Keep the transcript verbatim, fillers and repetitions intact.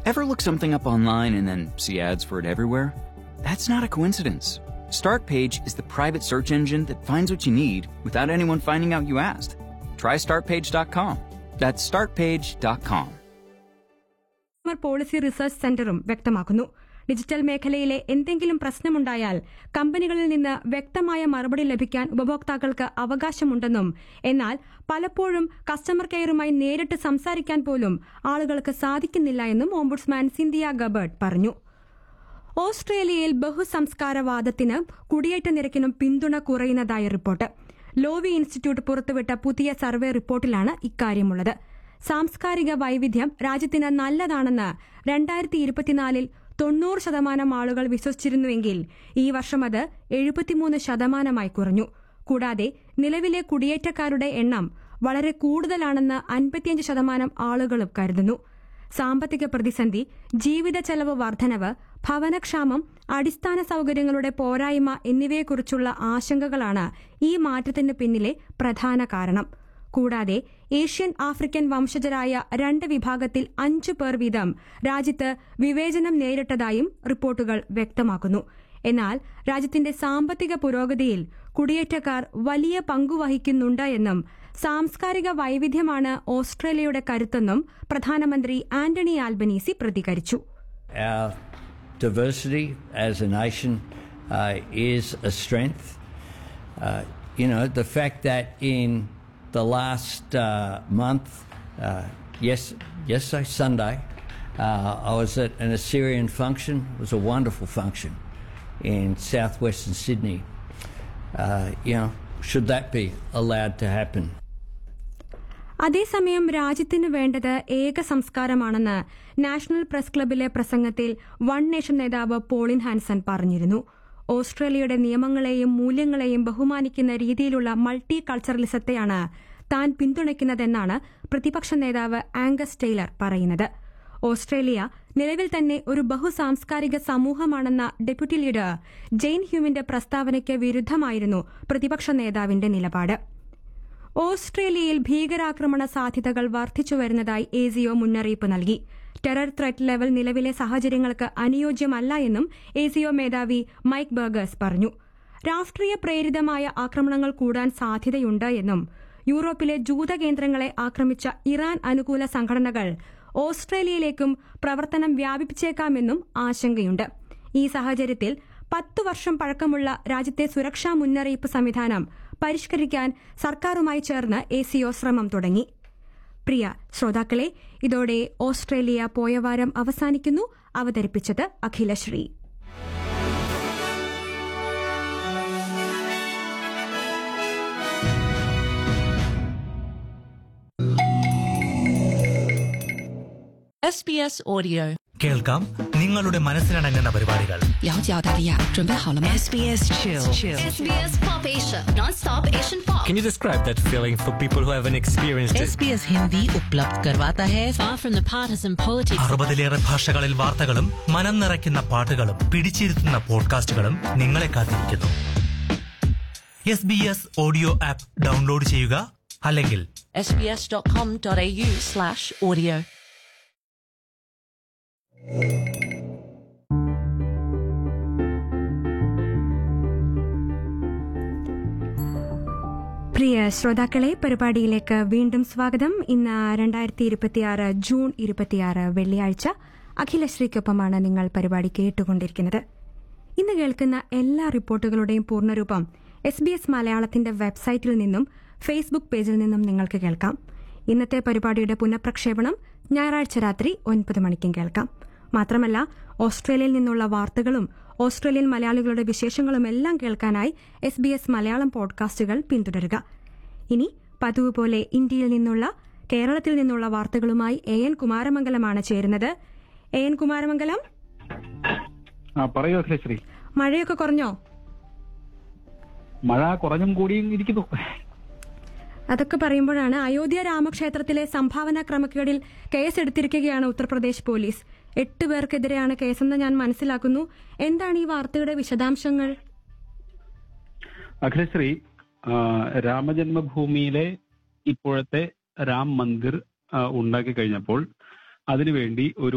Ever look something up online and then see ads for it everywhere? That's not a coincidence. StartPage is the private search engine that finds what you need without anyone finding out you asked. Try start page dot com. That's start page dot com. Policy research സെന്ററും വ്യക്തമാക്കുന്നു. Digital മേഖലയിലെ എന്തെങ്കിലും പ്രശ്നമുണ്ടായാൽ കമ്പനികളിൽ നിന്ന് വ്യക്തമായ മറുപടി ലഭിക്കാൻ ഉപഭോക്താക്കൾക്ക് അവകാശമുണ്ടെന്നും എന്നാൽ പലപ്പോഴും കസ്റ്റമർ കെയറുമായി നേരിട്ട് സംസാരിക്കാൻ പോലും ആളുകൾക്ക് സാധിക്കുന്നില്ല എന്നും ഓംബുഡ്സ്മാൻ സിന്ധിയ ഗബർട്ട് പറഞ്ഞു. ഓസ്ട്രേലിയയിൽ ബഹുസംസ്കാരവാദത്തിന് കുടിയേറ്റ നിരക്കിനും പിന്തുണ കുറയുന്നതായി റിപ്പോർട്ട്. ലോവി ഇൻസ്റ്റിറ്റ്യൂട്ട് പുറത്തുവിട്ട പുതിയ സർവേ റിപ്പോർട്ടിലാണ് ഇക്കാര്യമുള്ളത്. സാംസ്കാരിക വൈവിധ്യം രാജ്യത്തിന് നല്ലതാണെന്ന് രണ്ടായിരത്തി ഇരുപത്തിനാലിൽ തൊണ്ണൂറ് ശതമാനം ആളുകൾ വിശ്വസിച്ചിരുന്നുവെങ്കിൽ ഈ വർഷം അത് എഴുപത്തിമൂന്ന് ശതമാനമായി കുറഞ്ഞു. കൂടാതെ നിലവിലെ കുടിയേറ്റക്കാരുടെ എണ്ണം വളരെ കൂടുതലാണെന്ന് അൻപത്തിയഞ്ച് ശതമാനം ആളുകളും കരുതുന്നു. സാമ്പത്തിക പ്രതിസന്ധി, ജീവിത ചെലവ് വർധനവ്, ഭവനക്ഷാമം, അടിസ്ഥാന സൌകര്യങ്ങളുടെ പോരായ്മ എന്നിവയെക്കുറിച്ചുള്ള ആശങ്കകളാണ് ഈ മാറ്റത്തിന് പിന്നിലെ പ്രധാന കാരണം. കൂടാതെ ഏഷ്യൻ ആഫ്രിക്കൻ വംശജരായ രണ്ട് വിഭാഗത്തിൽ അഞ്ചു പേർ വീതം രാജ്യത്ത് വിവേചനം നേരിട്ടതായും റിപ്പോർട്ടുകൾ വ്യക്തമാക്കുന്നു. എന്നാൽ രാജ്യത്തിന്റെ സാമ്പത്തിക പുരോഗതിയിൽ കുടിയേറ്റക്കാർ വലിയ പങ്കുവഹിക്കുന്നുണ്ട് എന്നും സാംസ്കാരിക വൈവിധ്യമാണ് ഓസ്ട്രേലിയയുടെ കരുത്തെന്നും പ്രധാനമന്ത്രി ആന്റണി ആൽബനീസി പ്രതികരിച്ചു. Our diversity as a nation uh, is a strength. Uh, you know, the fact that in the last uh, month, uh, yes, yesterday, Sunday, uh, I was at an Assyrian function. It was a wonderful function in southwestern Sydney. Uh, you know, should that be allowed to happen? അതേസമയം രാജ്യത്തിന് വേണ്ടത് ഏക സംസ്കാരമാണെന്ന് national press ക്ലബിലെ പ്രസംഗത്തിൽ one nation നേതാവ് pollen Hanson പറഞ്ഞിരുന്നു. ഓസ്ട്രേലിയയുടെ നിയമങ്ങളെയും മൂല്യങ്ങളെയും ബഹുമാനിക്കുന്ന രീതിയിലുള്ള മൾട്ടി കൾച്ചറലിസത്തെയാണ് താൻ പിന്തുണയ്ക്കുന്നതെന്നാണ് പ്രതിപക്ഷ നേതാവ് ആംഗസ് ടെയ്ലർ പറയുന്നത്. ഓസ്ട്രേലിയ നിലവിൽ തന്നെ ഒരു ബഹുസാംസ്കാരിക സമൂഹമാണെന്ന ഡെപ്യൂട്ടി ലീഡർ ജെയിൻ ഹ്യൂമിന്റെ പ്രസ്താവനയ്ക്ക് വിരുദ്ധമായിരുന്നു പ്രതിപക്ഷ നേതാവിന്റെ നിലപാട്. ഓസ്ട്രേലിയയിൽ ഭീകരാക്രമണ സാധ്യതകൾ വർദ്ധിച്ചുവരുന്നതായി എസിഒ മുന്നറിയിപ്പ് നൽകി. ടെറർ ത്രെറ്റ് ലെവൽ നിലവിലെ സാഹചര്യങ്ങൾക്ക് അനുയോജ്യമല്ല എന്നും എസിഒ മേധാവി മൈക്ക് ബർഗേഴ്സ് പറഞ്ഞു. രാഷ്ട്രീയ പ്രേരിതമായ ആക്രമണങ്ങൾ കൂടാൻ സാധ്യതയുണ്ട് എന്നും യൂറോപ്പിലെ ജൂത കേന്ദ്രങ്ങളെ ആക്രമിച്ച ഇറാൻ അനുകൂല സംഘടനകൾ ഓസ്ട്രേലിയയിലേക്കും പ്രവർത്തനം വ്യാപിപ്പിച്ചേക്കാമെന്നും ആശങ്കയുണ്ട്. ഈ സാഹചര്യത്തിൽ പത്തു വർഷം പഴക്കമുള്ള രാജ്യത്തെ സുരക്ഷാ മുന്നറിയിപ്പ് സംവിധാനം പരിഷ്കരിക്കാൻ സർക്കാരുമായി ചേർന്ന് എസിഒ ശ്രമം തുടങ്ങി. പ്രിയ ശ്രോതാക്കളെ, ഇതോടെ ഓസ്ട്രേലിയ പോയ വാരം അവസാനിക്കുന്നു. അവതരിപ്പിച്ചത് Akhilasree. S B S audio കേൾക്കാം നിങ്ങളുടെ മനസ്സിലടങ്ങുന്ന പരിപാടികൾ. S B S Chill. S B S Pop Asia, non-stop Asian pop. Can you describe that feeling for people who haven't experienced it? S B S Hindi उपलब्ध करवाता है. Far from the partisan politics. അറുപതിലേറെ ഭാഷകളിൽ വാർത്തകളും മനം നിറയ്ക്കുന്ന പാട്ടുകളും പിടിച്ചിരുത്തുന്ന പോഡ്കാസ്റ്റുകളും നിങ്ങളെ കാത്തിരിക്കുന്നു. S B S audio app download ചെയ്യുക, അല്ലെങ്കിൽ s b s dot com dot a u slash audio. പ്രിയ ശ്രോതാക്കളെ, പരിപാടിയിലേക്ക് വീണ്ടും സ്വാഗതം. ഇന്ന് രണ്ടായിരത്തി ഇരുപത്തിയാറ് ജൂൺ ഇരുപത്തിയാറ് വെള്ളിയാഴ്ച. അഖിലശ്രീക്കൊപ്പമാണ് നിങ്ങൾ പരിപാടി കേട്ടുകൊണ്ടിരിക്കുന്നത്. ഇന്ന് കേൾക്കുന്ന എല്ലാ റിപ്പോർട്ടുകളുടെയും പൂർണ്ണരൂപം എസ് ബി എസ് മലയാളത്തിന്റെ വെബ്സൈറ്റിൽ നിന്നും ഫേസ്ബുക്ക് പേജിൽ നിന്നും നിങ്ങൾക്ക് കേൾക്കാം. ഇന്നത്തെ പരിപാടിയുടെ പുനഃപ്രക്ഷേപണം ഞായറാഴ്ച രാത്രി ഒൻപത് മണിക്കും കേൾക്കാം. മാത്രമല്ല, ഓസ്ട്രേലിയയിൽ നിന്നുള്ള വാർത്തകളും ഓസ്ട്രേലിയൻ മലയാളികളുടെ വിശേഷങ്ങളും എല്ലാം കേൾക്കാനായി എസ് ബി എസ് മലയാളം പോഡ്കാസ്റ്റുകൾ പിന്തുടരുക. ഇനി പതിവ് പോലെ ഇന്ത്യയിൽ നിന്നുള്ള കേരളത്തിൽ നിന്നുള്ള വാർത്തകളുമായി എ എൻ കുമാരമംഗലമാണ് ചേരുന്നത്. എ എൻ കുമാരമംഗലം, പറയൂ അഖിലശ്രീ. മഴയൊക്കെ കുറഞ്ഞോ? മഴ കുറഞ്ഞും കൂടിയും ഇരിക്കുന്നു. അതൊക്കെ പറയുമ്പോഴാണ് അയോധ്യ രാമക്ഷേത്രത്തിലെ സംഭാവന ക്രമക്കേടിൽ കേസെടുത്തിരിക്കുകയാണ് ഉത്തർപ്രദേശ് പോലീസ്. എട്ട് പേർക്കെതിരെയാണ് കേസെന്ന് ഞാൻ മനസ്സിലാക്കുന്നു. എന്താണ് ഈ വാർത്തയുടെ വിശദാംശങ്ങൾ? അഖിലശ്രീ, രാമജന്മഭൂമിയിലെ ഇപ്പോഴത്തെ രാം മന്ദിർ ഉണ്ടാക്കി കഴിഞ്ഞപ്പോൾ അതിനുവേണ്ടി ഒരു